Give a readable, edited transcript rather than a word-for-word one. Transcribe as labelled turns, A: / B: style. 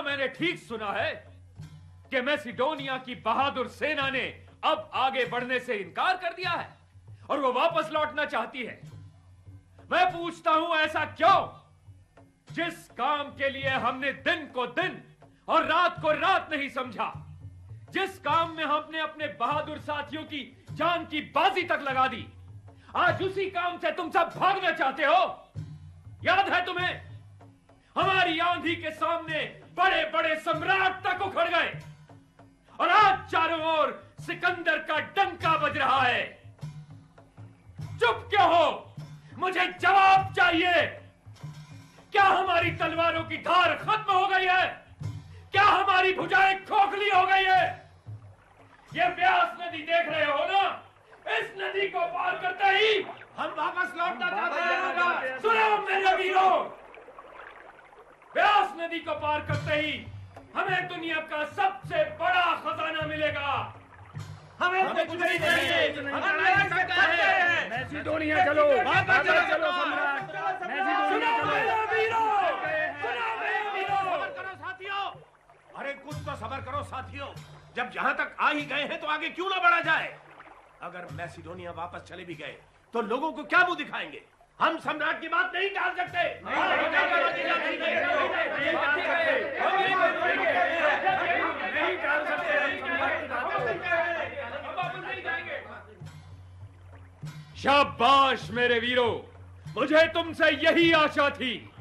A: मैंने ठीक सुना है कि मैसिडोनिया की बहादुर सेना ने अब आगे बढ़ने से इनकार कर दिया है और वो वापस लौटना चाहती है। मैं पूछता हूं ऐसा क्यों? जिस काम के लिए हमने दिन को दिन और रात को रात नहीं समझा, जिस काम में हमने अपने बहादुर साथियों की जान की बाजी तक लगा दी, आज उसी काम से तुम सब भागना चाहते हो। याद है तुम्हें? हमारी आंधी के सामने बड़े बड़े सम्राट तक उखड़ गए और आज चारों ओर सिकंदर का डंका बज रहा है। चुप क्यों हो? मुझे जवाब चाहिए। क्या हमारी तलवारों की धार खत्म हो गई है? क्या हमारी भुजाएं खोखली हो गई है? ये व्यास नदी देख रहे हो ना? इस नदी को पार करते ही हम वापस लौटना चाहते हैं। सुनो मेरे वीरों, व्यास नदी को पार करते ही हमें दुनिया का सबसे बड़ा खजाना मिलेगा। हमें कुछ नहीं चाहिए, हम लड़ सकते हैं।
B: मैसिडोनिया चलो, वापस चलो सम्राट, मैसिडोनिया चलो।
C: अरे कुछ तो सब्र करो साथियों, जब यहां तक आ ही गए हैं तो आगे क्यों ना बढ़ा जाए। अगर मैसिडोनिया वापस चले भी गए तो लोगों को क्या मुंह दिखाएंगे? हम सम्राट की बात नहीं टाल सकते।
A: शाबाश मेरे वीरों, मुझे तुमसे यही आशा थी।